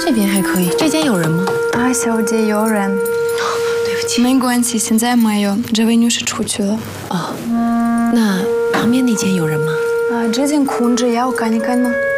这边还可以，这间有人吗？ 啊，小姐有人。 对不起。 没关系，现在没有，这位女士出去了。 哦，那旁边那间有人吗？ 啊，这间空着，要看一看吗？